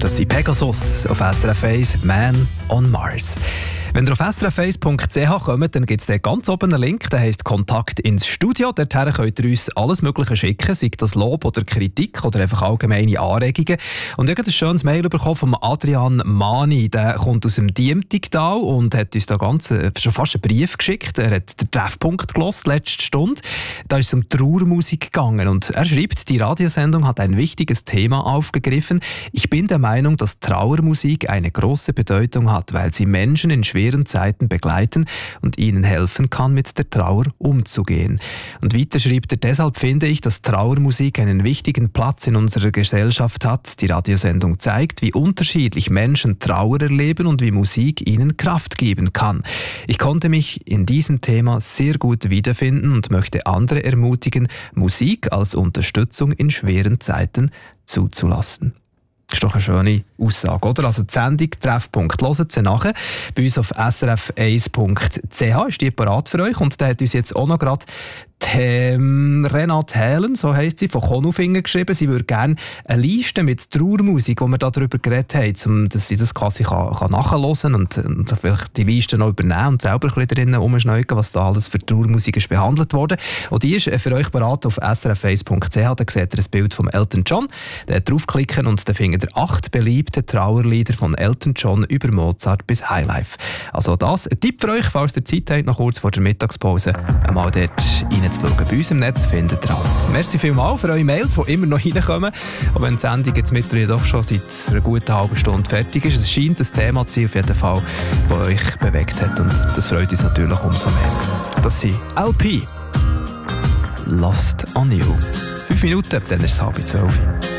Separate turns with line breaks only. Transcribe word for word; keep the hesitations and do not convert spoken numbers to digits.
Das sind Pegasus auf S R F eins, Man on Mars. Wenn ihr auf S R F eins Punkt C H kommt, dann gibt es ganz oben einen Link, der heisst «Kontakt ins Studio». Dorthin könnt ihr uns alles Mögliche schicken, sei das Lob oder Kritik oder einfach allgemeine Anregungen. Und ich habe ein schönes Mail bekommen von Adrian Mani. Der kommt aus dem Diemtigtal und hat uns da ganz, schon fast einen Brief geschickt. Er hat den Treffpunkt gehört, letzte Stunde. Da ist es um Trauermusik gegangen. Und er schreibt, die Radiosendung hat ein wichtiges Thema aufgegriffen. Ich bin der Meinung, dass Trauermusik eine große Bedeutung hat, weil sie Menschen in schweren Zeiten begleiten und ihnen helfen kann, mit der Trauer umzugehen. Und weiter schreibt er, deshalb finde ich, dass Trauermusik einen wichtigen Platz in unserer Gesellschaft hat. Die Radiosendung zeigt, wie unterschiedlich Menschen Trauer erleben und wie Musik ihnen Kraft geben kann. Ich konnte mich in diesem Thema sehr gut wiederfinden und möchte andere ermutigen, Musik als Unterstützung in schweren Zeiten zuzulassen. Das ist doch eine schöne Aussage, oder? Also die Sendung «Treffpunkt» hört sie nachher. Bei uns auf S R F eins Punkt C H ist die parat für euch. Und da hat uns jetzt auch noch gerade ähm, Renate Hälen, so heisst sie, von Konufingen geschrieben. Sie würde gerne eine Liste mit Trauermusik, wo wir darüber geredet haben, um, dass sie das quasi kann, kann nachhören kann und, und vielleicht die Liste noch übernehmen und selber ein bisschen drinnen rumschneuken, was da alles für Trauermusik ist behandelt wurde. Und die ist für euch parat auf S R F eins Punkt C H. Da seht ihr ein Bild von Elton John. Da draufklicken und dann findet ihr acht beliebte Trauerlieder von Elton John über Mozart bis Highlife. Also das ein Tipp für euch, falls ihr Zeit habt, noch kurz vor der Mittagspause einmal dort reinzuschauen. Bei uns im Netz findet ihr alles. Merci vielmals für eure Mails, die immer noch reinkommen. Und wenn die Sendung jetzt mittlerweile doch schon seit einer guten halben Stunde fertig ist, es scheint ein Thema zu sein, auf jeden Fall, das euch bewegt hat. Und das freut uns natürlich umso mehr. Das sind L P. Lost on You. Fünf Minuten, dann ist es halb zwölf.